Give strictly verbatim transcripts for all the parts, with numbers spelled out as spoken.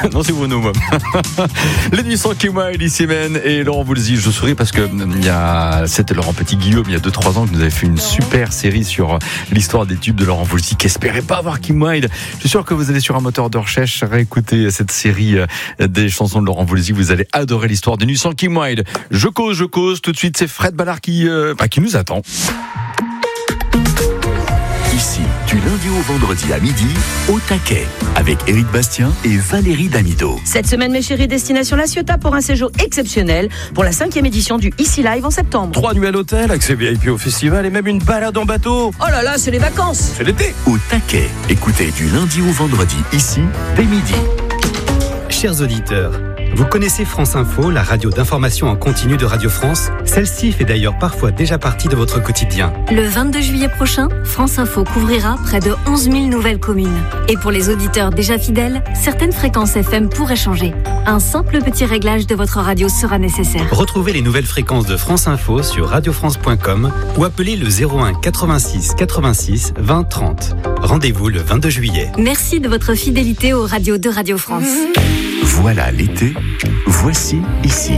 Non, c'est Bruno, moi. Les nuits sans Kim Wilde, ici Men et Laurent Voulzy. Je souris parce que il y a, c'était Laurent Petit-Guillaume, il y a deux trois ans, que nous avait fait une super série sur l'histoire des tubes de Laurent Voulzy, qui espérait pas avoir Kim Wilde. Je suis sûr que vous allez sur un moteur de recherche réécouter cette série des chansons de Laurent Voulzy. Vous allez adorer l'histoire des nuits sans Kim Wilde. Je cause, je cause. Tout de suite, c'est Fred Ballard qui, euh, bah, qui nous attend. Ici, du lundi au vendredi à midi, au taquet, avec Éric Bastien et Valérie Damido. Cette semaine, mes chéris, destination La Ciotat pour un séjour exceptionnel pour la cinquième édition du Ici Live en septembre. Trois nuits à l'hôtel, accès V I P au festival et même une balade en bateau. Oh là là, c'est les vacances. C'est l'été. Au taquet, écoutez du lundi au vendredi, ici, dès midi. Chers auditeurs, vous connaissez France Info, la radio d'information en continu de Radio France? Celle-ci fait d'ailleurs parfois déjà partie de votre quotidien. Le vingt-deux juillet prochain, France Info couvrira près de onze mille nouvelles communes. Et pour les auditeurs déjà fidèles, certaines fréquences F M pourraient changer. Un simple petit réglage de votre radio sera nécessaire. Retrouvez les nouvelles fréquences de France Info sur radio france point com ou appelez le zéro un quatre-vingt-six quatre-vingt-six vingt trente. Rendez-vous le vingt-deux juillet. Merci de votre fidélité aux radios de Radio France. Voilà l'été, voici ici.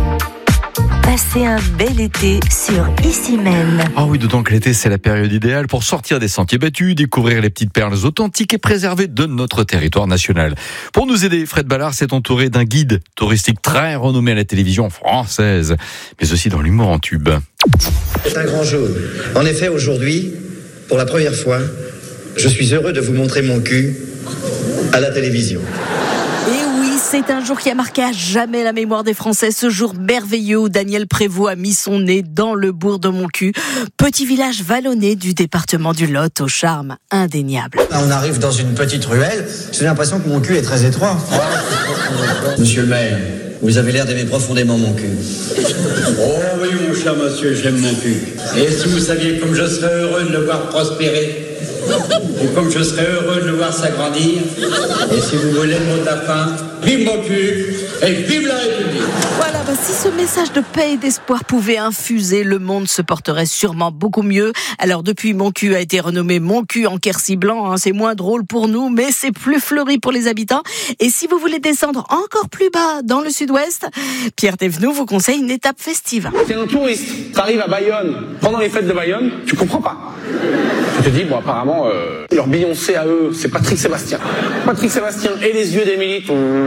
Passez un bel été sur Ici Men. Ah oui, d'autant que l'été, c'est la période idéale pour sortir des sentiers battus, découvrir les petites perles authentiques et préservées de notre territoire national. Pour nous aider, Fred Ballard s'est entouré d'un guide touristique très renommé à la télévision française, mais aussi dans l'humour en tube. C'est un grand jour. En effet, aujourd'hui, pour la première fois, je suis heureux de vous montrer mon cul à la télévision. C'est un jour qui a marqué à jamais la mémoire des Français, ce jour merveilleux où Daniel Prévost a mis son nez dans le bourg de Montcuq, petit village vallonné du département du Lot au charme indéniable. On arrive dans une petite ruelle, j'ai l'impression que mon cul est très étroit. Monsieur le maire, vous avez l'air d'aimer profondément mon cul. Oh oui, mon cher monsieur, j'aime mon cul. Et si vous saviez comme je serais heureux de le voir prospérer, et comme je serais heureux de le voir s'agrandir, et si vous voulez le mot de la fin, vive mon cul et vive la République. Voilà, bah, si ce message de paix et d'espoir pouvait infuser, le monde se porterait sûrement beaucoup mieux. Alors depuis, mon cul a été renommé Mon cul en Quercy blanc, hein, c'est moins drôle pour nous, mais c'est plus fleuri pour les habitants. Et si vous voulez descendre encore plus bas dans le sud-ouest, Pierre Thévenoud vous conseille une étape festive. T'es un touriste, t'arrives à Bayonne, pendant les fêtes de Bayonne, tu comprends pas. Tu te dis, bon, apparemment, euh, leur Beyoncé à eux, c'est Patrick Sébastien. Patrick Sébastien et les yeux d'Émilie.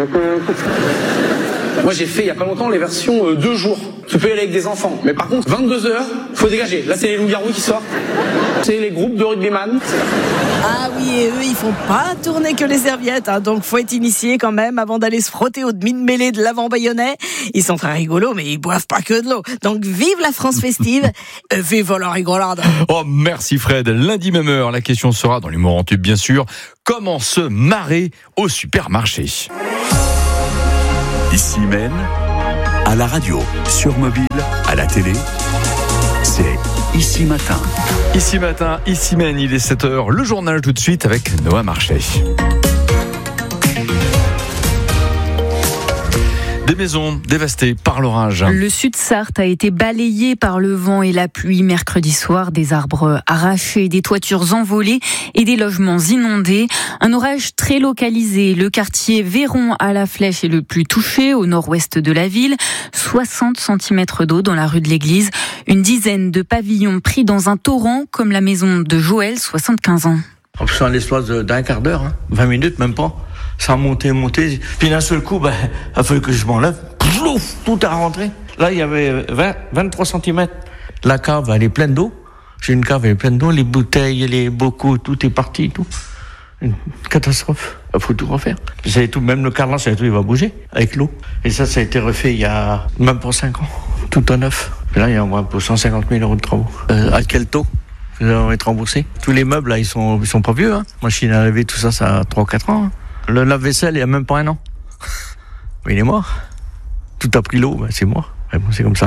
Moi, j'ai fait il y a pas longtemps les versions euh, deux jours. Tu peux y aller avec des enfants. Mais par contre, vingt-deux heures, faut dégager. Là, c'est les loups-garous qui sortent. C'est les groupes de rugbyman. Ah oui, et eux, ils font pas tourner que les serviettes, hein, donc faut être initié quand même avant d'aller se frotter au demi-mêlée de l'avant bayonnais. Ils sont très rigolos, mais ils boivent pas que de l'eau. Donc vive la France festive, euh, vive la rigolade. Oh, merci Fred. Lundi même heure, la question sera, dans l'humour en tube bien sûr, comment se marrer au supermarché. Ici Men, à la radio, sur mobile, à la télé, c'est Ici Matin. Ici Matin, Ici Men, il est sept heures. Le journal tout de suite avec Noah Marchais. Des maisons dévastées par l'orage. Le Sud-Sarthe a été balayé par le vent et la pluie mercredi soir. Des arbres arrachés, des toitures envolées et des logements inondés. Un orage très localisé. Le quartier Véron à la Flèche est le plus touché, au nord-ouest de la ville. soixante centimètres d'eau dans la rue de l'église. Une dizaine de pavillons pris dans un torrent, comme la maison de Joël, soixante-quinze ans. En plus, en l'espace d'un quart d'heure, hein, vingt minutes, même pas. Ça a monté, monté. Puis d'un seul coup, ben, il a fallu que je m'enlève. Plouf, tout a rentré. Là, il y avait vingt, vingt-trois centimètres. La cave, elle est pleine d'eau. J'ai une cave, elle est pleine d'eau. Les bouteilles, les bocaux, tout est parti, tout. Une catastrophe. Il faut tout refaire. C'est tout, même le carrelage, tout, il va bouger avec l'eau. Et ça, ça a été refait il y a même pas cinq ans. Tout en neuf. Et là, il y a au moins pour cent cinquante mille euros de travaux. Euh, à quel taux nous allons être remboursés? Tous les meubles, là, ils sont, ils sont pas vieux, hein. Machine à laver, tout ça, ça a trois ou quatre ans, hein. Le lave-vaisselle, il n'y a même pas un an. Mais il est mort. Tout a pris l'eau, ben c'est mort. Ben bon, c'est comme ça.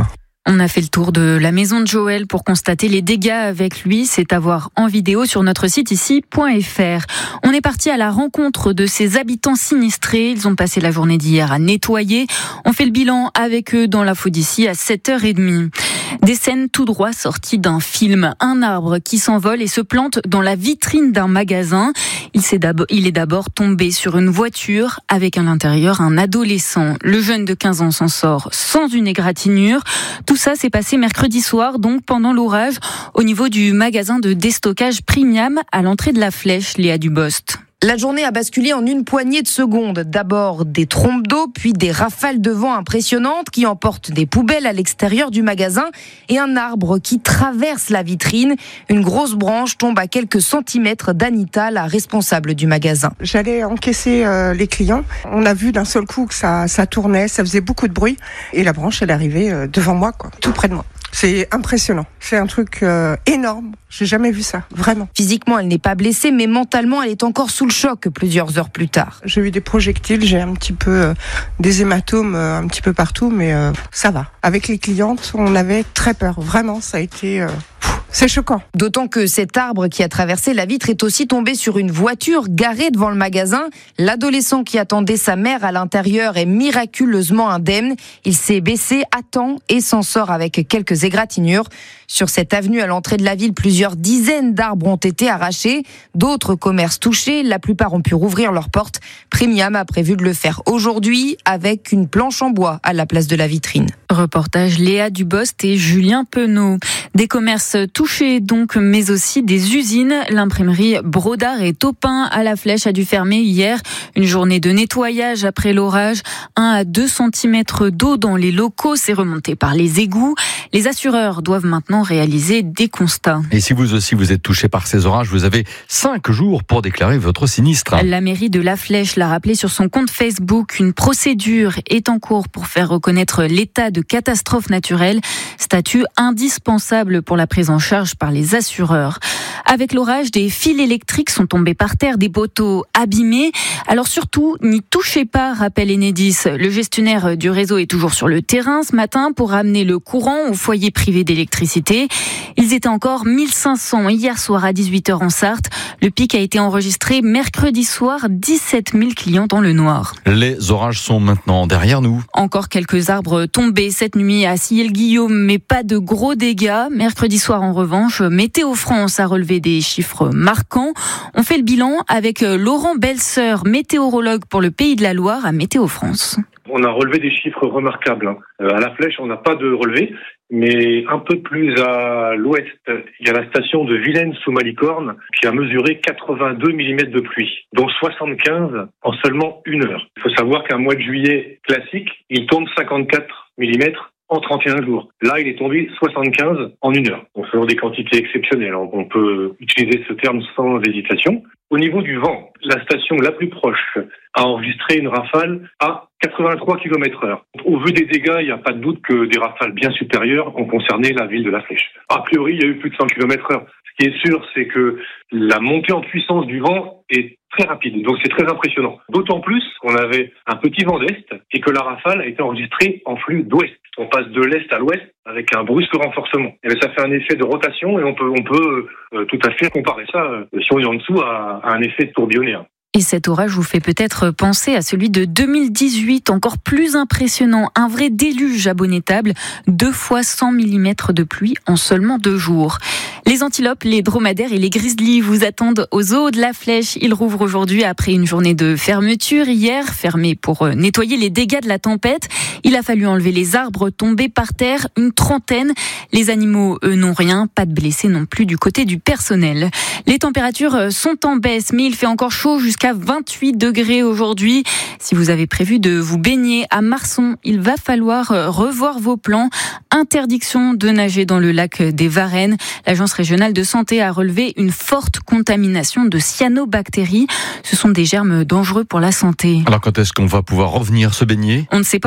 On a fait le tour de la maison de Joël pour constater les dégâts avec lui. C'est à voir en vidéo sur notre site ici point f r. On est parti à la rencontre de ces habitants sinistrés. Ils ont passé la journée d'hier à nettoyer. On fait le bilan avec eux dans l'info d'ici à sept heures trente. Des scènes tout droit sorties d'un film. Un arbre qui s'envole et se plante dans la vitrine d'un magasin. Il, s'est d'abord, il est d'abord tombé sur une voiture avec à l'intérieur un adolescent. Le jeune de quinze ans s'en sort sans une égratignure. Tout ça s'est passé mercredi soir, donc pendant l'orage, au niveau du magasin de déstockage Premium à l'entrée de la Flèche, Léa Dubost. La journée a basculé en une poignée de secondes. D'abord des trompes d'eau, puis des rafales de vent impressionnantes qui emportent des poubelles à l'extérieur du magasin et un arbre qui traverse la vitrine. Une grosse branche tombe à quelques centimètres d'Anita, la responsable du magasin. J'allais encaisser euh, les clients. On a vu d'un seul coup que ça, ça tournait, ça faisait beaucoup de bruit et la branche elle est arrivée euh, devant moi, quoi, tout près de moi. C'est impressionnant. C'est un truc euh, énorme. J'ai jamais vu ça, vraiment. Physiquement, elle n'est pas blessée, mais mentalement, elle est encore sous le choc plusieurs heures plus tard. J'ai eu des projectiles, j'ai un petit peu euh, des hématomes euh, un petit peu partout, mais euh, ça va. Avec les clientes, on avait très peur. Vraiment, ça a été... Euh, C'est choquant. D'autant que cet arbre qui a traversé la vitre est aussi tombé sur une voiture garée devant le magasin. L'adolescent qui attendait sa mère à l'intérieur est miraculeusement indemne. Il s'est baissé à temps et s'en sort avec quelques égratignures. Sur cette avenue à l'entrée de la ville, plusieurs dizaines d'arbres ont été arrachés. D'autres commerces touchés, la plupart ont pu rouvrir leurs portes. Premium a prévu de le faire aujourd'hui avec une planche en bois à la place de la vitrine. Reportage Léa Dubost et Julien Penaud. Des commerces touchés donc, mais aussi des usines. L'imprimerie Brodart et Taupin à la Flèche a dû fermer hier. Une journée de nettoyage après l'orage. un à deux centimètres d'eau dans les locaux, c'est remonté par les égouts. Les assureurs doivent maintenant réaliser des constats. Et si vous aussi vous êtes touché par ces orages, vous avez cinq jours pour déclarer votre sinistre. La mairie de La Flèche l'a rappelé sur son compte Facebook. Une procédure est en cours pour faire reconnaître l'état de catastrophe naturelle, statut indispensable pour la prise en charge par les assureurs. Avec l'orage, des fils électriques sont tombés par terre, des poteaux abîmés. Alors surtout, n'y touchez pas, rappelle Enedis. Le gestionnaire du réseau est toujours sur le terrain ce matin pour ramener le courant aux foyers privés d'électricité. Ils étaient encore mille cinq cents hier soir à dix-huit heures en Sarthe. Le pic a été enregistré mercredi soir, dix-sept mille clients dans le noir. Les orages sont maintenant derrière nous. Encore quelques arbres tombés cette nuit à Sillé-le-Guillaume, mais pas de gros dégâts. Mercredi soir, en revanche, Météo France a relevé des chiffres marquants. On fait le bilan avec Laurent Belseur, météorologue pour le Pays de la Loire à Météo France. On a relevé des chiffres remarquables. Euh, à la Flèche, on n'a pas de relevé, mais un peu plus à l'ouest, il y a la station de Vilaine sous Malicorne qui a mesuré quatre-vingt-deux millimètres de pluie, dont soixante-quinze en seulement une heure. Il faut savoir qu'un mois de juillet classique, il tombe cinquante-quatre millimètres en trente et un jours. Là, il est tombé soixante-quinze en une heure. Donc, ce sont des quantités exceptionnelles. On peut utiliser ce terme sans hésitation. Au niveau du vent, la station la plus proche a enregistré une rafale à quatre-vingt-trois kilomètres heure. Au vu des dégâts, il n'y a pas de doute que des rafales bien supérieures ont concerné la ville de La Flèche. A priori, il y a eu plus de cent kilomètres heure. Ce qui est sûr, c'est que la montée en puissance du vent est très rapide, donc c'est très impressionnant. D'autant plus qu'on avait un petit vent d'est et que la rafale a été enregistrée en flux d'ouest. On passe de l'est à l'ouest avec un brusque renforcement. Et ça fait un effet de rotation et on peut, on peut euh, tout à fait comparer ça, euh, si on est en dessous, à, à un effet de tourbillonnaire. Et cet orage vous fait peut-être penser à celui de deux mille dix-huit, encore plus impressionnant, un vrai déluge abonnétable, deux fois cent millimètres de pluie en seulement deux jours. Les antilopes, les dromadaires et les grizzlies vous attendent aux zoos de La Flèche. Ils rouvrent aujourd'hui après une journée de fermeture hier, fermée pour nettoyer les dégâts de la tempête. Il a fallu enlever les arbres tombés par terre, une trentaine. Les animaux, eux, n'ont rien, pas de blessés non plus du côté du personnel. Les températures sont en baisse, mais il fait encore chaud jusqu'à vingt-huit degrés aujourd'hui. Si vous avez prévu de vous baigner à Marson, il va falloir revoir vos plans. Interdiction de nager dans le lac des Varennes. L'Agence régionale de santé a relevé une forte contamination de cyanobactéries. Ce sont des germes dangereux pour la santé. Alors quand est-ce qu'on va pouvoir revenir se baigner ? On ne sait pas encore.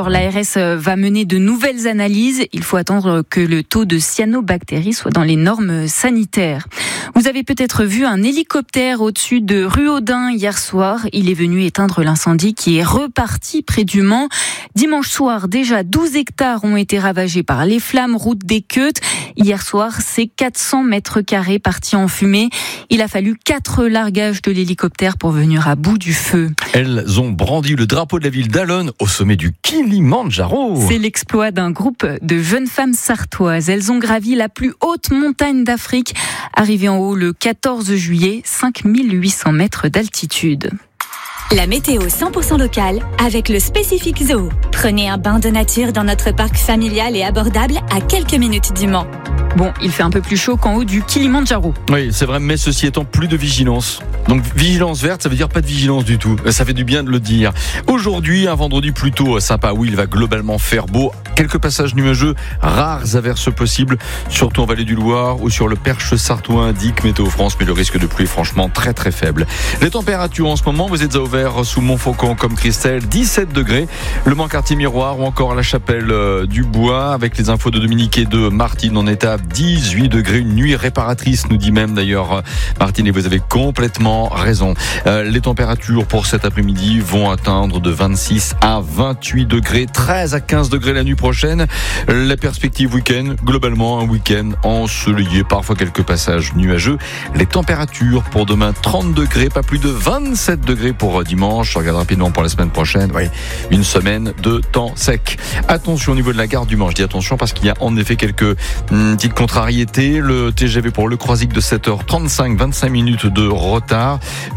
l'A R S va mener de nouvelles analyses. Il faut attendre que le taux de cyanobactéries soit dans les normes sanitaires. Vous avez peut-être vu un hélicoptère au-dessus de Ruaudin hier soir. Il est venu éteindre l'incendie qui est reparti près du Mans. Dimanche soir, déjà douze hectares ont été ravagés par les flammes, route des Queutes. Hier soir, c'est quatre cents mètres carrés partis en fumée. Il a fallu quatre largages de l'hélicoptère pour venir à bout du feu. Elles ont brandi le drapeau de la ville d'Allonne au sommet du Kilimandjaro. C'est l'exploit d'un groupe de jeunes femmes sartoises. Elles ont gravi la plus haute montagne d'Afrique, arrivée en haut le quatorze juillet, cinq mille huit cents mètres d'altitude. La météo cent pour cent locale avec le Spécifique Zoo. Prenez un bain de nature dans notre parc familial et abordable à quelques minutes du Mans. Bon, il fait un peu plus chaud qu'en haut du Kilimandjaro. Oui, c'est vrai, mais ceci étant, plus de vigilance. Donc vigilance verte, ça veut dire pas de vigilance du tout. Ça fait du bien de le dire. Aujourd'hui, un vendredi plutôt sympa. Oui, il va globalement faire beau. Quelques passages nuageux, rares averses possibles, surtout en vallée du Loir ou sur le Perche sartois, indique Météo France, mais le risque de pluie est franchement très très faible. Les températures en ce moment, vous êtes à Auvers sous Montfaucon comme Christelle, dix-sept degrés. Le Mans quartier Miroir ou encore la Chapelle euh, du Bois, avec les infos de Dominique et de Martine, on est à dix-huit degrés, une nuit réparatrice, nous dit même d'ailleurs euh, Martine, et vous avez complètement raison. Euh, les températures pour cet après-midi vont atteindre de vingt-six à vingt-huit degrés, treize à quinze degrés la nuit prochaine. La perspective week-end, globalement un week-end ensoleillé, parfois quelques passages nuageux. Les températures pour demain, trente degrés, pas plus de vingt-sept degrés pour dimanche. Je regarde rapidement pour la semaine prochaine. Oui, une semaine de temps sec. Attention au niveau de la gare du Mans. Je dis attention parce qu'il y a en effet quelques hum, petites contrariétés. Le T G V pour Le Croisic de sept heures trente-cinq, vingt-cinq minutes de retard.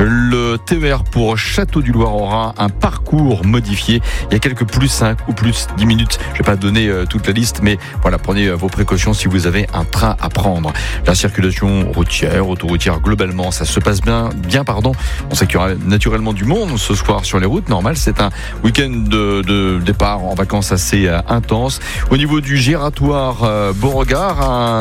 Le T E R pour Château-du-Loir aura un parcours modifié. Il y a quelques plus cinq ou plus dix minutes. Je vais pas donner euh, toute la liste, mais voilà, prenez euh, vos précautions si vous avez un train à prendre. La circulation routière, autoroutière, globalement, ça se passe bien, bien pardon. On sait qu'il y aura naturellement du monde ce soir sur les routes. Normal, c'est un week-end de, de départ en vacances assez euh, intense. Au niveau du giratoire euh, Beauregard,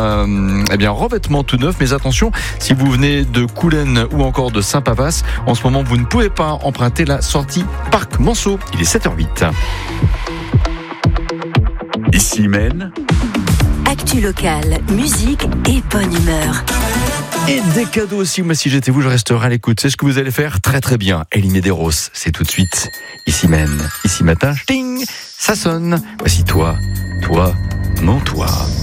un eh bien, revêtement tout neuf, mais attention, si vous venez de Coulennes ou encore de Saint-Pavas, en ce moment, vous ne pouvez pas emprunter la sortie Parc Manceau. Il est sept heures huit. Ici Maine. Actu locale, musique et bonne humeur. Et des cadeaux aussi. Moi, si j'étais vous, je resterai à l'écoute. C'est ce que vous allez faire très très bien. Elie Medeiros, c'est tout de suite. Ici Maine, ici matin, ting, ça sonne. Voici toi, toi, non toi.